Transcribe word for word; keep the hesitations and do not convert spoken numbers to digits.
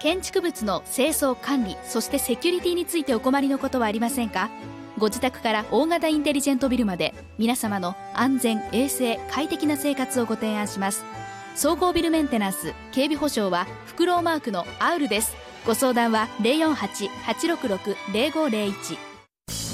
建築物の清掃管理、そしてセキュリティについてお困りのことはありませんか？ご自宅から大型インテリジェントビルまで、皆様の安全衛生快適な生活をご提案します。総合ビルメンテナンス警備保証はフクロウマークのアウルです。ご相談は ゼロよんはち はちろくろく ゼロごゼロいち